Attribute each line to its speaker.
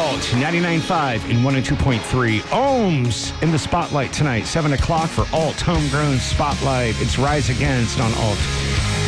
Speaker 1: Alt 99.5 and 102.3. Ohms in the spotlight tonight, 7 o'clock for Alt Homegrown Spotlight. It's Rise Against on Alt